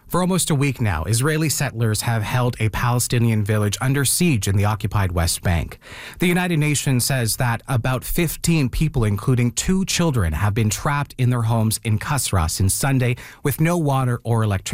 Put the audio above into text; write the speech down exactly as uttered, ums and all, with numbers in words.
For almost a week now, Israeli settlers have held a Palestinian village under siege in the occupied West Bank. The United Nations says that about fifteen people, including two children, have been trapped in their homes in Qasra since Sunday with no water or electricity.